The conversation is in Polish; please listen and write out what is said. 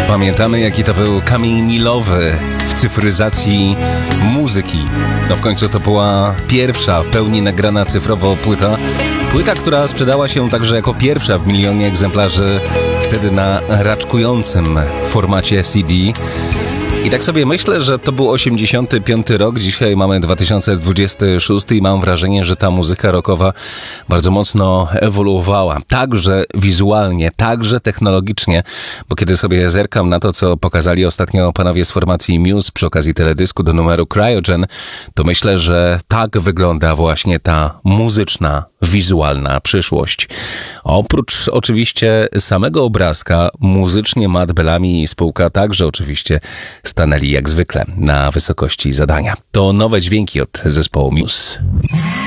Pamiętamy, jaki to był kamień milowy w cyfryzacji muzyki. No w końcu to była pierwsza w pełni nagrana cyfrowo płyta. Płyta, która sprzedała się także jako pierwsza w milionie egzemplarzy wtedy na raczkującym formacie CD. I tak sobie myślę, że to był 85 rok, dzisiaj mamy 2026 i mam wrażenie, że ta muzyka rockowa bardzo mocno ewoluowała. Także wizualnie, także technologicznie, bo kiedy sobie zerkam na to, co pokazali ostatnio panowie z formacji Muse przy okazji teledysku do numeru Cryogen, to myślę, że tak wygląda właśnie ta muzyczna, wizualna przyszłość. Oprócz oczywiście samego obrazka, muzycznie Matt Bellamy i spółka także oczywiście stanęli jak zwykle na wysokości zadania. To nowe dźwięki od zespołu Muse.